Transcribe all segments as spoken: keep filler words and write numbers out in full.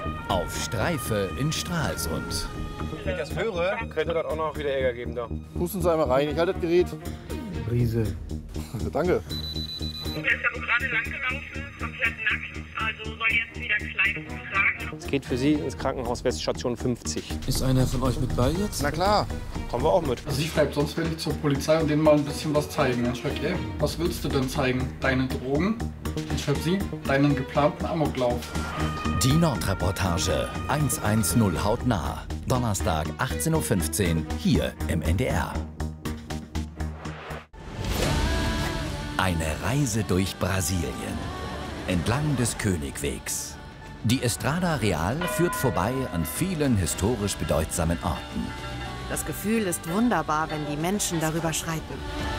Auf Streife in Stralsund. Wenn ich das höre, könnte das auch noch wieder Ärger geben da. Pusten Sie einmal rein, ich halte das Gerät. Brise. Danke. Der ist ja wohl gerade lang gelaufen, komplett nackt, also soll jetzt wieder Kleidung tragen. Es geht für Sie ins Krankenhaus Weststation fünfzig. Ist einer von euch mit bei jetzt? Na klar. Kommen wir auch mit. Also ich bleib, sonst will ich zur Polizei und denen mal ein bisschen was zeigen. Dann schreibt er, was willst du denn zeigen? Deine Drogen? Dann schreibt sie, deinen geplanten Amoklauf. Die Nordreportage eins eins null hautnah. Donnerstag achtzehn Uhr fünfzehn hier im N D R. Eine Reise durch Brasilien. Entlang des Königwegs. Die Estrada Real führt vorbei an vielen historisch bedeutsamen Orten. Das Gefühl ist wunderbar, wenn die Menschen darüber schreiten.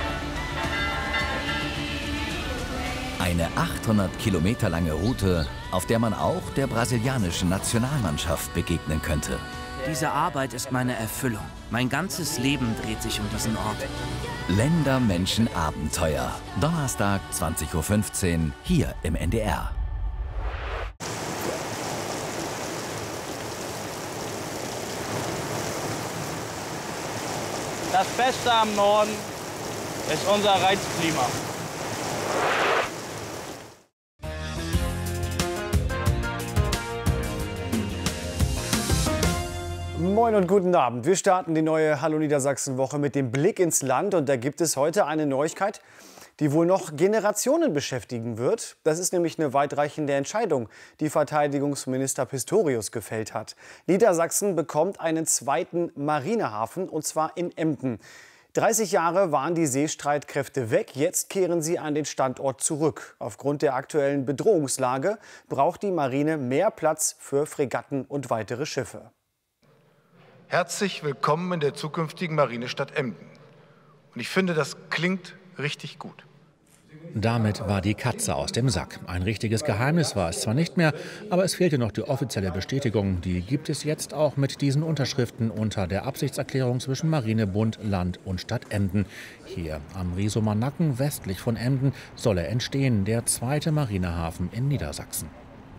Eine achthundert Kilometer lange Route, auf der man auch der brasilianischen Nationalmannschaft begegnen könnte. Diese Arbeit ist meine Erfüllung. Mein ganzes Leben dreht sich um diesen Ort. Länder, Menschen, Abenteuer. Donnerstag zwanzig Uhr fünfzehn hier im N D R. Das Beste am Norden ist unser Reizklima. Moin und guten Abend. Wir starten die neue Hallo Niedersachsen-Woche mit dem Blick ins Land. Und da gibt es heute eine Neuigkeit, die wohl noch Generationen beschäftigen wird. Das ist nämlich eine weitreichende Entscheidung, die Verteidigungsminister Pistorius gefällt hat. Niedersachsen bekommt einen zweiten Marinehafen, und zwar in Emden. dreißig Jahre waren die Seestreitkräfte weg, jetzt kehren sie an den Standort zurück. Aufgrund der aktuellen Bedrohungslage braucht die Marine mehr Platz für Fregatten und weitere Schiffe. Herzlich willkommen in der zukünftigen Marinestadt Emden. Und ich finde, das klingt richtig gut. Damit war die Katze aus dem Sack. Ein richtiges Geheimnis war es zwar nicht mehr, aber es fehlte noch die offizielle Bestätigung. Die gibt es jetzt auch mit diesen Unterschriften unter der Absichtserklärung zwischen Marinebund, Land und Stadt Emden. Hier am Riesumer Nacken westlich von Emden soll er entstehen, der zweite Marinehafen in Niedersachsen.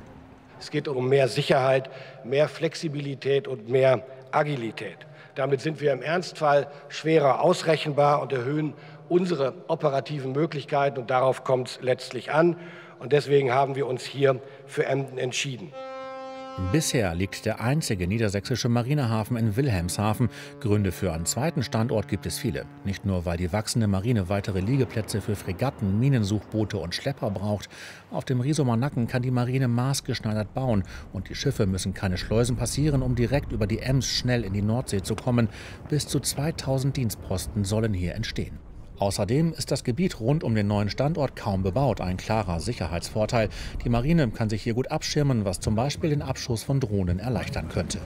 Es geht um mehr Sicherheit, mehr Flexibilität und mehr Agilität. Damit sind wir im Ernstfall schwerer ausrechenbar und erhöhen unsere operativen Möglichkeiten. Und darauf kommt es letztlich an. Und deswegen haben wir uns hier für Emden entschieden. Bisher liegt der einzige niedersächsische Marinehafen in Wilhelmshaven. Gründe für einen zweiten Standort gibt es viele. Nicht nur, weil die wachsende Marine weitere Liegeplätze für Fregatten, Minensuchboote und Schlepper braucht. Auf dem Riesumer Nacken kann die Marine maßgeschneidert bauen. Und die Schiffe müssen keine Schleusen passieren, um direkt über die Ems schnell in die Nordsee zu kommen. Bis zu zweitausend Dienstposten sollen hier entstehen. Außerdem ist das Gebiet rund um den neuen Standort kaum bebaut, ein klarer Sicherheitsvorteil. Die Marine kann sich hier gut abschirmen, was zum Beispiel den Abschuss von Drohnen erleichtern könnte.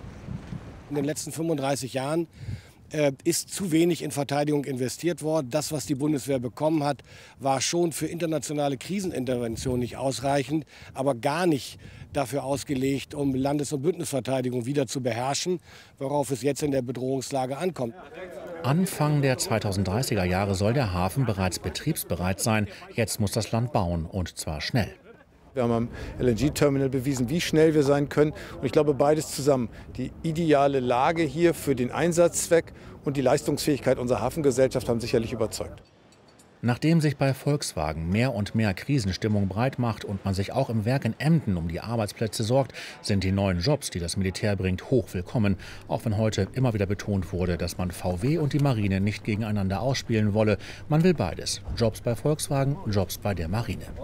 In den letzten fünfunddreißig Jahren äh, ist zu wenig in Verteidigung investiert worden. Das, was die Bundeswehr bekommen hat, war schon für internationale Krisenintervention nicht ausreichend, aber gar nicht dafür ausgelegt, um Landes- und Bündnisverteidigung wieder zu beherrschen, worauf es jetzt in der Bedrohungslage ankommt. Anfang der zweitausenddreißiger Jahre soll der Hafen bereits betriebsbereit sein. Jetzt muss das Land bauen, und zwar schnell. Wir haben am L N G-Terminal bewiesen, wie schnell wir sein können. Und ich glaube, beides zusammen, die ideale Lage hier für den Einsatzzweck und die Leistungsfähigkeit unserer Hafengesellschaft haben sicherlich überzeugt. Nachdem sich bei Volkswagen mehr und mehr Krisenstimmung breit macht und man sich auch im Werk in Emden um die Arbeitsplätze sorgt, sind die neuen Jobs, die das Militär bringt, hoch willkommen. Auch wenn heute immer wieder betont wurde, dass man V W und die Marine nicht gegeneinander ausspielen wolle. Man will beides. Jobs bei Volkswagen, Jobs bei der Marine.